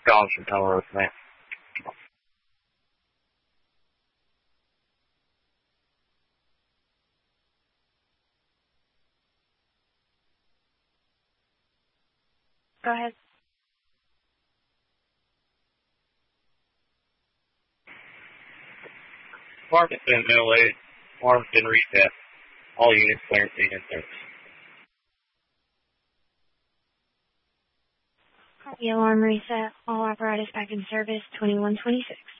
Collins from Tower Oak, man. Go ahead. Market been LA. Alarm's been reset. All units clearance in service. The alarm reset. All apparatus back in service. 2126.